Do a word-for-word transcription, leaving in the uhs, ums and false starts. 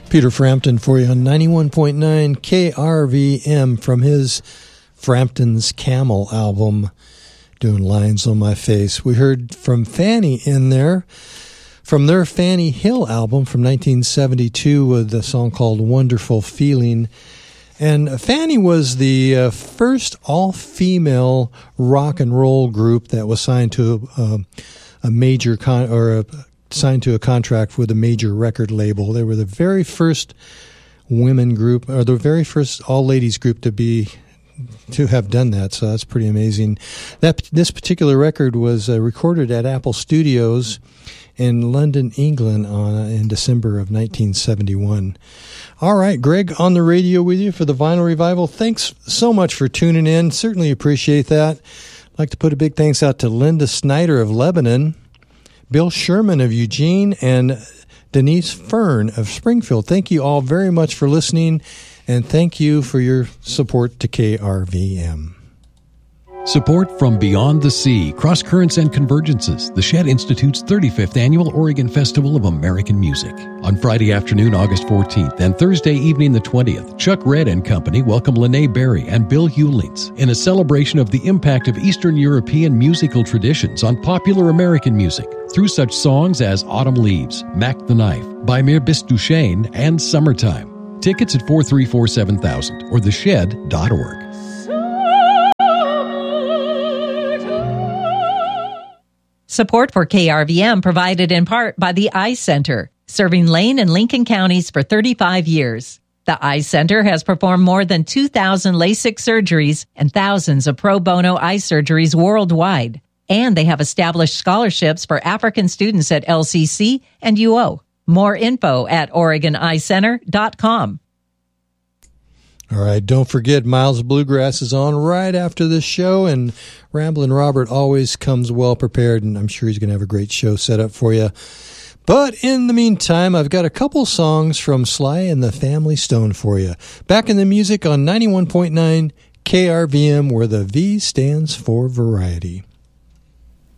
Peter Frampton for you on ninety-one point nine K R V M from his Frampton's Camel album, doing Lines on My Face. We heard from Fanny in there, from their Fanny Hill album from nineteen seventy-two with a song called Wonderful Feeling. And Fanny was the uh, first all-female rock and roll group that was signed to uh, a major con- or a signed to a contract with a major record label. They were the very first women group, or the very first all-ladies group to be to have done that. So that's pretty amazing. That this particular record was uh, recorded at Apple Studios in London, England, on uh, in December of nineteen seventy-one. All right, Greg on the radio with you for the Vinyl Revival. Thanks so much for tuning in. Certainly appreciate that. I'd like to put a big thanks out to Linda Snyder of Lebanon, Bill Sherman of Eugene, and Denise Fern of Springfield. Thank you all very much for listening, and thank you for your support to K R V M. Support from Beyond the Sea, Cross Currents and Convergences, the Shedd Institute's thirty-fifth Annual Oregon Festival of American Music. On Friday afternoon, August fourteenth, and Thursday evening, the twentieth, Chuck Red and Company welcome Lene Berry and Bill Hewlings in a celebration of the impact of Eastern European musical traditions on popular American music through such songs as Autumn Leaves, Mac the Knife, By Mir Bist Du Schön, and Summertime. Tickets at four three four seven thousand or the shed dot org. Support for K R V M provided in part by the Eye Center, serving Lane and Lincoln counties for thirty-five years. The Eye Center has performed more than two thousand LASIK surgeries and thousands of pro bono eye surgeries worldwide. And they have established scholarships for African students at L C C and U O. More info at Oregon Eye Center dot com. All right, don't forget Miles Bluegrass is on right after this show, and Ramblin' Robert always comes well prepared, and I'm sure he's going to have a great show set up for you. But in the meantime, I've got a couple songs from Sly and the Family Stone for you. Back in the music on ninety-one point nine K R V M, where the V stands for variety.